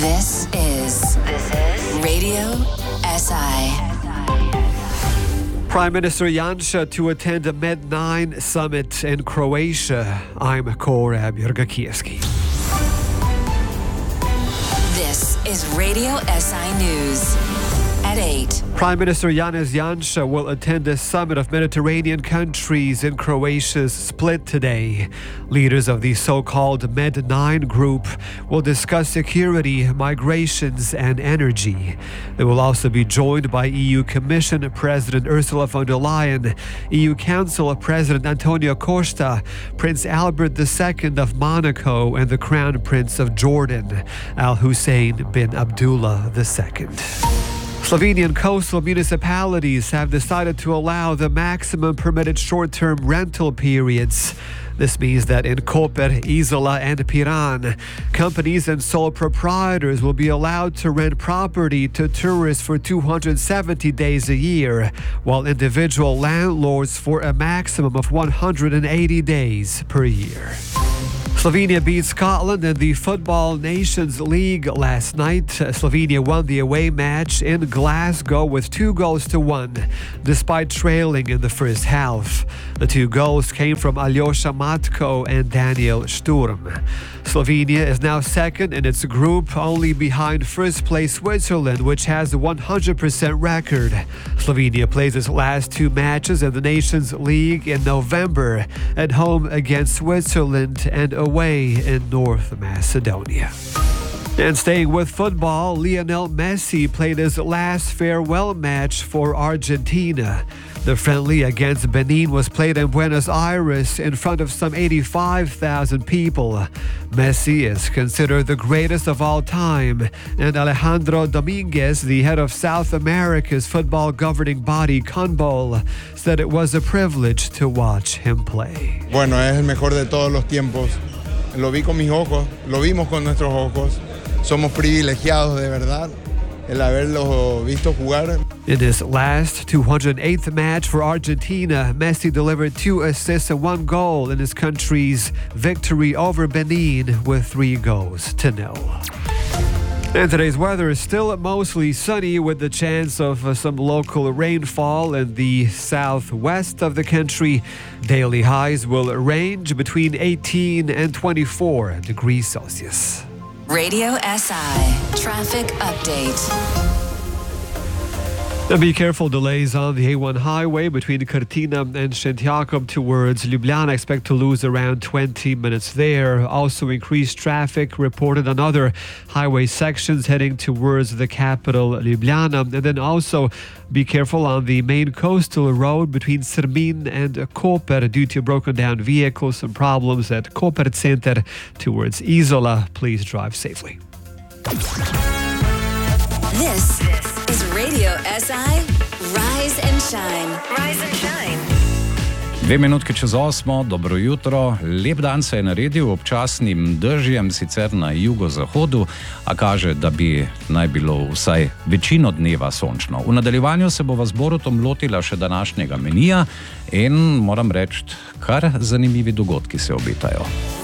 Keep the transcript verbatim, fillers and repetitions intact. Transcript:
This is this is Radio S I. Prime Minister Janša to attend a Med nine summit in Croatia. I'm Korab Jurgakiewski. This is Radio S I News at eight. Prime Minister Janez Janša will attend a summit of Mediterranean countries in Croatia's Split today. Leaders of the so-called Med nine group will discuss security, migrations and energy. They will also be joined by E U Commission President Ursula von der Leyen, E U Council President Antonio Costa, Prince Albert the Second of Monaco and the Crown Prince of Jordan, Al Hussein bin Abdullah the Second. Slovenian coastal municipalities have decided to allow the maximum permitted short-term rental periods. This means that in Koper, Izola and Piran, companies and sole proprietors will be allowed to rent property to tourists for two hundred seventy days a year, while individual landlords for a maximum of one hundred eighty days per year. Slovenia beat Scotland in the Football Nations League last night. Slovenia won the away match in Glasgow with two goals to one, despite trailing in the first half. The two goals came from Aljosha Matko and Daniel Sturm. Slovenia is now second in its group, only behind first place Switzerland, which has a one hundred percent record. Slovenia plays its last two matches in the Nations League in November, at home against Switzerland and away in North Macedonia. And staying with football, Lionel Messi played his last farewell match for Argentina. The friendly against Benin was played in Buenos Aires in front of some eighty-five thousand people. Messi is considered the greatest of all time, and Alejandro Dominguez, the head of South America's football governing body, CONMEBOL, said it was a privilege to watch him play. Bueno, es el mejor de todos los tiempos. Lo vi con mis ojos, lo vimos con nuestros ojos. Somos privilegiados de verdad el haberlo visto jugar. In his last two hundred eighth match for Argentina, Messi delivered two assists and one goal in his country's victory over Benin with three goals to nil. And today's weather is still mostly sunny with the chance of uh, some local rainfall in the southwest of the country. Daily highs will range between eighteen and twenty-four degrees Celsius. Radio S I Traffic Update. Now be careful, delays on the A one highway between Cortina and Szentjakob towards Ljubljana. Expect to lose around twenty minutes there. Also increased traffic reported on other highway sections heading towards the capital, Ljubljana. And then also be careful on the main coastal road between Srmin and Koper due to broken down vehicles and problems at Koper Center towards Izola. Please drive safely. This is Radio S I Rise and Shine. Rise and Shine. Dve minutke čez osmo, dobro jutro. Lep dan se je naredil občasnim dežjem, sicer na jugozahodu, a kaže, da bi naj bilo vsaj večino dneva sončno. V nadaljevanju se bova z Borutom lotila še današnjega menija in moram reči, kar zanimivi dogodki se obetajo.